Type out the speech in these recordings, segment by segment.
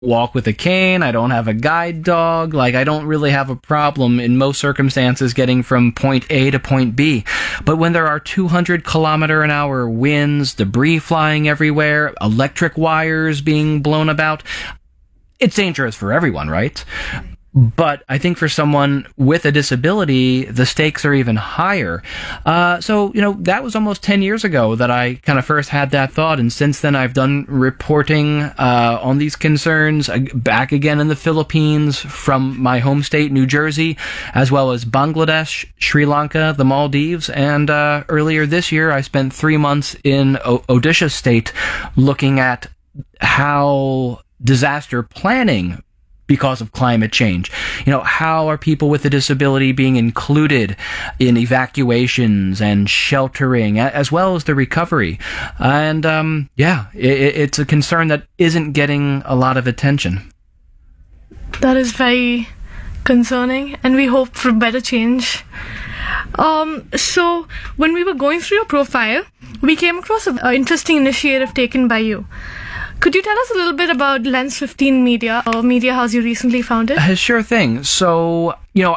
walk with a cane. I don't have a guide dog. Like, I don't really have a problem in most circumstances getting from point A to point B. But when there are 200-kilometer-an-hour winds, debris flying everywhere, electric wires being blown about, it's dangerous for everyone, right? But I think for someone with a disability, the stakes are even higher. So, that was almost 10 years ago that I kind of first had that thought. And since then, I've done reporting on these concerns back again in the Philippines from my home state, New Jersey, as well as Bangladesh, Sri Lanka, the Maldives. And earlier this year, I spent 3 months in Odisha state looking at how disaster planning because of climate change. How are people with a disability being included in evacuations and sheltering, as well as the recovery? And, it's a concern that isn't getting a lot of attention. That is very concerning, and we hope for better change. So, when we were going through your profile, we came across an interesting initiative taken by you. Could you tell us a little bit about Lens 15 Media, or media house you recently founded? Sure thing. So,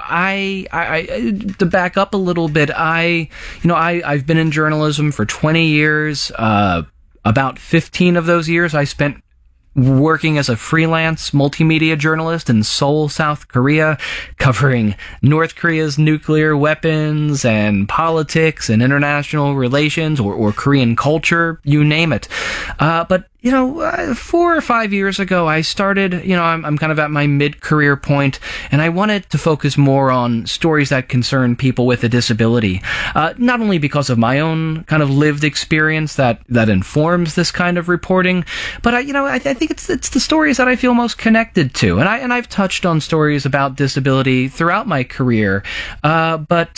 I to back up a little bit, I've been in journalism for 20 years. About 15 of those years I spent working as a freelance multimedia journalist in Seoul, South Korea, covering North Korea's nuclear weapons and politics and international relations or Korean culture, you name it. But 4 or 5 years ago, I started, I'm kind of at my mid-career point, and I wanted to focus more on stories that concern people with a disability. Not only because of my own kind of lived experience that informs this kind of reporting, but I think it's the stories that I feel most connected to. And I've touched on stories about disability throughout my career, but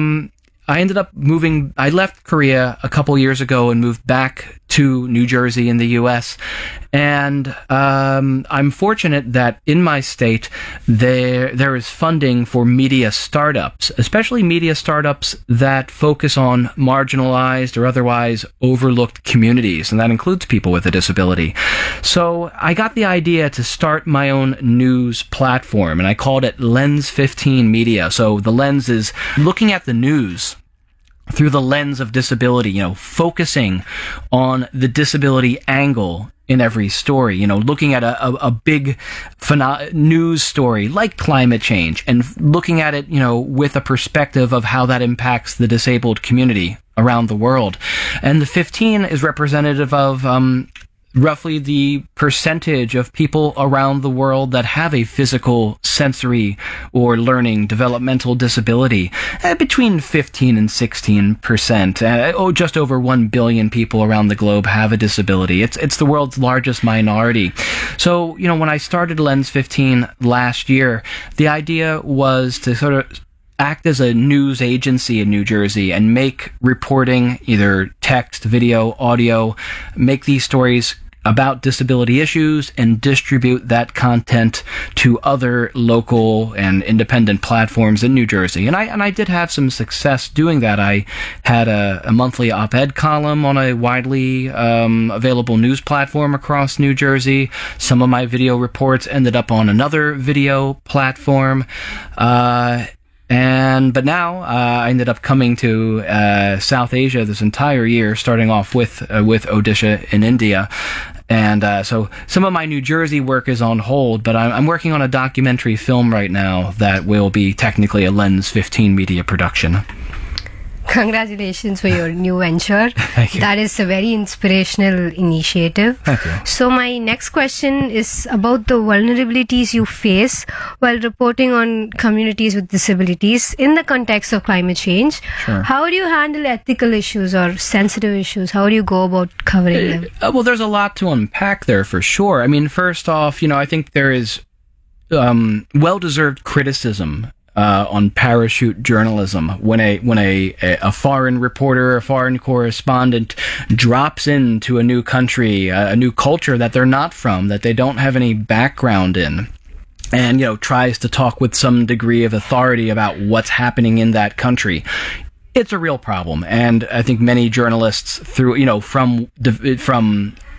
I ended up I left Korea a couple years ago and moved back to New Jersey in the U.S. And I'm fortunate that in my state there is funding for media startups, especially media startups that focus on marginalized or otherwise overlooked communities, and that includes people with a disability. So I got the idea to start my own news platform, and I called it Lens 15 Media. So the lens is looking at the news through the lens of disability, focusing on the disability angle in every story, looking at a big news story like climate change and looking at it, with a perspective of how that impacts the disabled community around the world. And the 15 is representative of roughly the percentage of people around the world that have a physical, sensory, or learning developmental disability, between 15 and 16%. Just over 1 billion people around the globe have a disability. It's the world's largest minority. So, when I started Lens 15 last year, the idea was to sort of act as a news agency in New Jersey and make reporting, either text, video, audio, make these stories about disability issues and distribute that content to other local and independent platforms in New Jersey. And I did have some success doing that. I had a monthly op-ed column on a widely available news platform across New Jersey. Some of my video reports ended up on another video platform. But now I ended up coming to South Asia this entire year, starting off with Odisha in India. And so some of my New Jersey work is on hold, but I'm working on a documentary film right now that will be technically a Lens 15 media production. Congratulations for your new venture. Thank you. That is a very inspirational initiative. Thank you. So my next question is about the vulnerabilities you face while reporting on communities with disabilities in the context of climate change. Sure. How do you handle ethical issues or sensitive issues? How do you go about covering them? Well, there's a lot to unpack there for sure. I mean, first off, I think there is well-deserved criticism on parachute journalism when a foreign reporter, a foreign correspondent drops into a new country, a new culture that they're not from, that they don't have any background in, and tries to talk with some degree of authority about what's happening in that country. It's a real problem, and I think many journalists from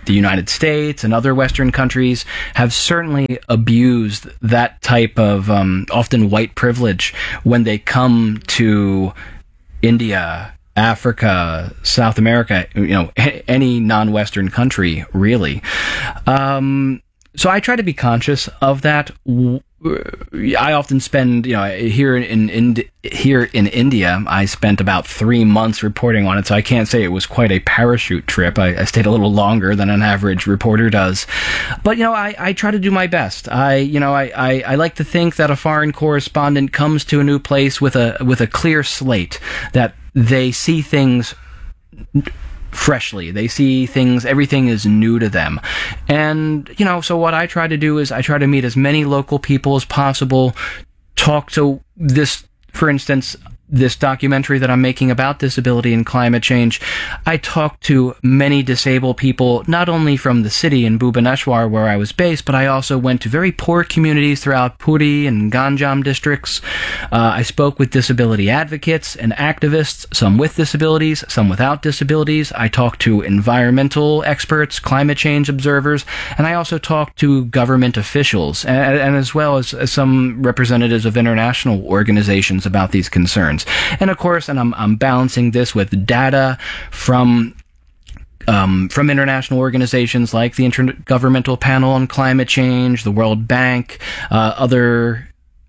the United States and other Western countries have certainly abused that type of often white privilege when they come to India, Africa, South America, any non-Western country, really. So I try to be conscious of that. I often spend, here in India, I spent about 3 months reporting on it, so I can't say it was quite a parachute trip. I stayed a little longer than an average reporter does. But, I try to do my best. I like to think that a foreign correspondent comes to a new place with a clear slate, that they see things freshly. They see things, everything is new to them. And, so what I try to do is I try to meet as many local people as possible, talk to this, for instance, this documentary that I'm making about disability and climate change. I talked to many disabled people, not only from the city in Bhubaneswar where I was based, but I also went to very poor communities throughout Puri and Ganjam districts. I spoke with disability advocates and activists, some with disabilities, some without disabilities. I talked to environmental experts, climate change observers, and I also talked to government officials, and as well as some representatives of international organizations about these concerns. And of course, I'm balancing this with data from international organizations like the Intergovernmental Panel on Climate Change, the World Bank, other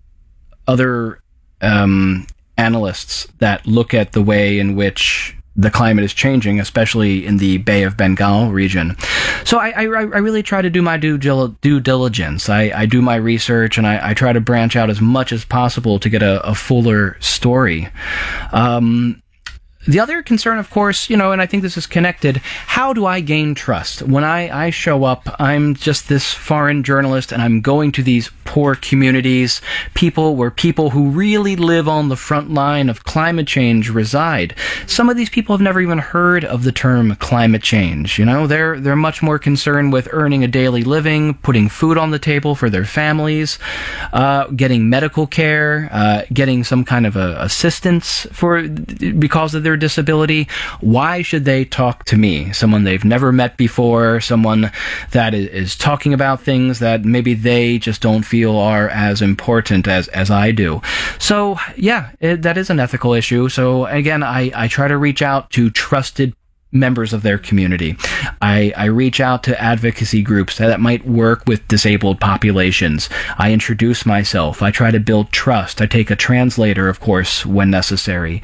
analysts that look at the way in which the climate is changing, especially in the Bay of Bengal region. So I really try to do my due diligence. I do my research, and I try to branch out as much as possible to get a fuller story. The other concern, of course, and I think this is connected, how do I gain trust? When I show up, I'm just this foreign journalist, and I'm going to these poor communities, people who really live on the front line of climate change reside. Some of these people have never even heard of the term climate change. They're much more concerned with earning a daily living, putting food on the table for their families, getting medical care, getting some kind of assistance because of their disability. Why should they talk to me, someone they've never met before, someone that is talking about things that maybe they just don't feel are as important as I do? So yeah, that is an ethical issue. So again, I try to reach out to trusted members of their community. I reach out to advocacy groups that might work with disabled populations. I introduce myself. I try to build trust. I take a translator, of course, when necessary.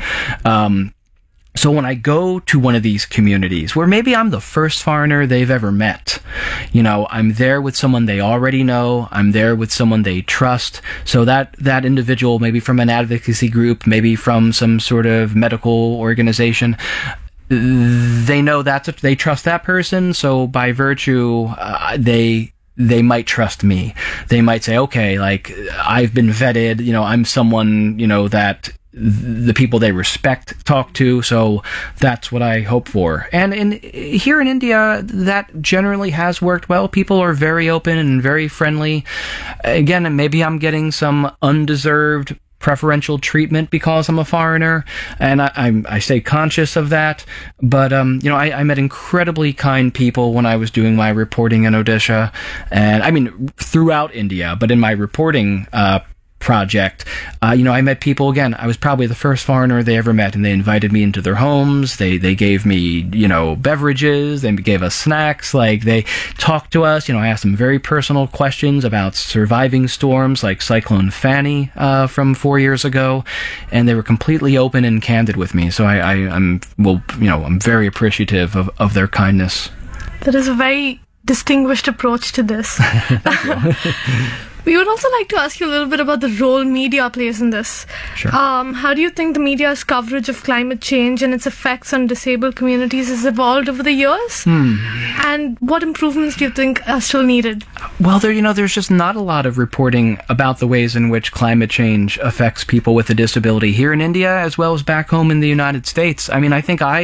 So when I go to one of these communities where maybe I'm the first foreigner they've ever met, I'm there with someone they already know, I'm there with someone they trust, so that individual, maybe from an advocacy group, maybe from some sort of medical organization, they know they trust that person, so by virtue, they might trust me. They might say, okay, like, I've been vetted, I'm someone, that the people they respect talk to, so that's what I hope for. And here in India, that generally has worked well. People are very open and very friendly. Again, maybe I'm getting some undeserved preferential treatment because I'm a foreigner, and I stay conscious of that. But I met incredibly kind people when I was doing my reporting in Odisha, and I mean throughout India. But in my reporting project, I met people, again, I was probably the first foreigner they ever met, and they invited me into their homes. They gave me, beverages, they gave us snacks, like, they talked to us, I asked them very personal questions about surviving storms like Cyclone Fani from 4 years ago, and they were completely open and candid with me, so I'm very appreciative of their kindness. That is a very distinguished approach to this. Thank you. We would also like to ask you a little bit about the role media plays in this. Sure. How do you think the media's coverage of climate change and its effects on disabled communities has evolved over the years? And what improvements do you think are still needed? Well, there's just not a lot of reporting about the ways in which climate change affects people with a disability here in India as well as back home in the United States. I mean, I think I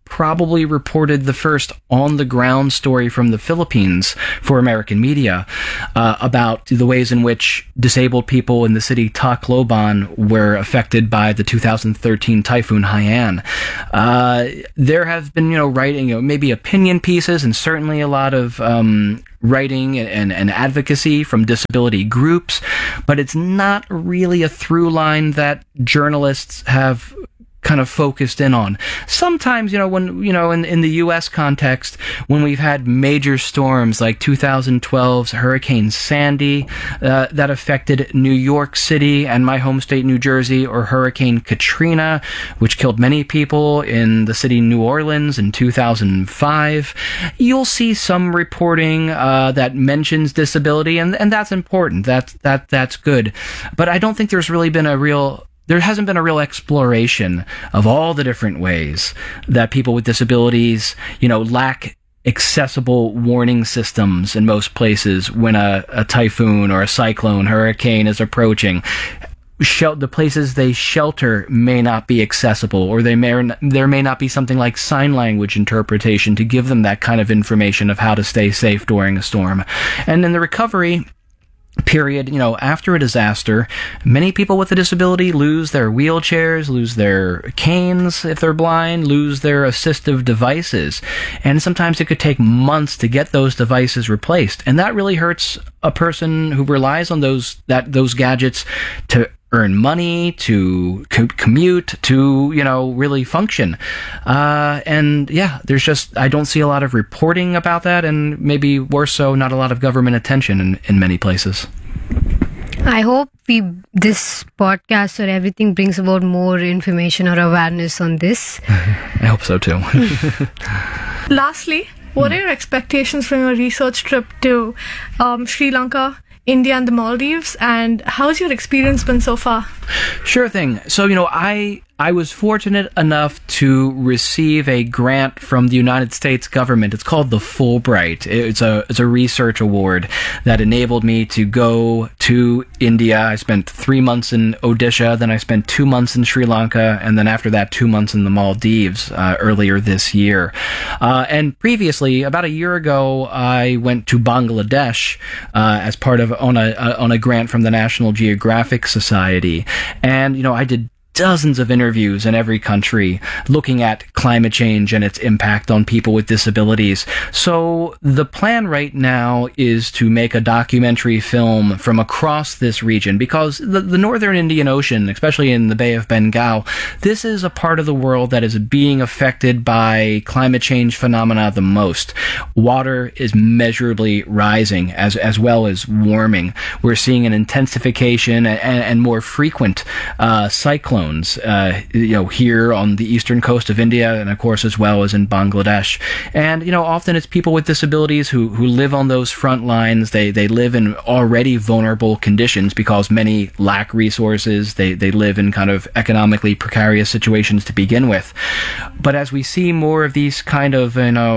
probably reported the first on-the-ground story from the Philippines for American media about the ways in which disabled people in the city Tacloban were affected by the 2013 Typhoon Haiyan. There have been, writing, maybe opinion pieces, and certainly a lot of writing and advocacy from disability groups, but it's not really a through line that journalists have kind of focused in on. Sometimes, when, in the U.S. context, when we've had major storms like 2012's Hurricane Sandy that affected New York City and my home state, New Jersey, or Hurricane Katrina, which killed many people in the city New Orleans in 2005, you'll see some reporting that mentions disability, and that's important. That's good. But I don't think there hasn't been a real exploration of all the different ways that people with disabilities, lack accessible warning systems in most places when a typhoon or a cyclone, hurricane is approaching. The places they shelter may not be accessible, or there may not be something like sign language interpretation to give them that kind of information of how to stay safe during a storm. And in the recovery period, after a disaster, many people with a disability lose their wheelchairs, lose their canes if they're blind, lose their assistive devices. And sometimes it could take months to get those devices replaced. And that really hurts a person who relies on those gadgets to earn money, to commute, to, really function. I don't see a lot of reporting about that, and maybe worse so, not a lot of government attention in many places. I hope this podcast or everything brings about more information or awareness on this. I hope so too. Lastly, what are your expectations from your research trip to Sri Lanka, India, and the Maldives, and how's your experience been so far? Sure thing. So, I was fortunate enough to receive a grant from the United States government. It's called the Fulbright. It's a research award that enabled me to go to India. I spent 3 months in Odisha, then I spent 2 months in Sri Lanka, and then after that 2 months in the Maldives earlier this year. And previously, about a year ago, I went to Bangladesh as part of on a grant from the National Geographic Society, and I did dozens of interviews in every country looking at climate change and its impact on people with disabilities. So the plan right now is to make a documentary film from across this region, because the northern Indian Ocean, especially in the Bay of Bengal, this is a part of the world that is being affected by climate change phenomena the most. Water is measurably rising as well as warming. We're seeing an intensification and more frequent cyclones here on the eastern coast of India, and of course as well as in Bangladesh. And often it's people with disabilities who live on those front lines. They live in already vulnerable conditions because many lack resources. They live in kind of economically precarious situations to begin with. But as we see more of these kind of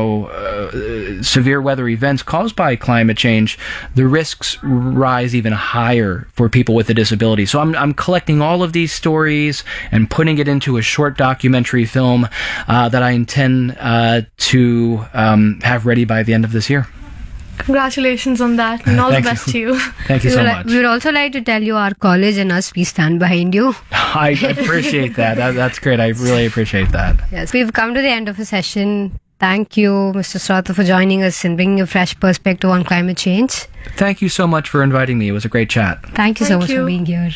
severe weather events caused by climate change, the risks rise even higher for people with a disability. So I'm collecting all of these stories and putting it into a short documentary film that I intend to have ready by the end of this year. Congratulations on that, and all the best to you. Thank you so much. We would also like to tell you our college and us, we stand behind you. I appreciate that. That's great. I really appreciate that. Yes, we've come to the end of a session. Thank you, Mr. Srotha, for joining us and bringing a fresh perspective on climate change. Thank you so much for inviting me. It was a great chat. Thank you so much for being here.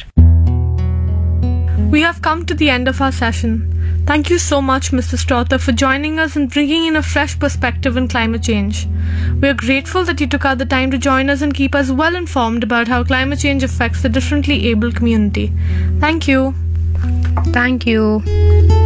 We have come to the end of our session. Thank you so much, Mr. Srotha, for joining us and bringing in a fresh perspective on climate change. We are grateful that you took out the time to join us and keep us well informed about how climate change affects the differently abled community. Thank you. Thank you.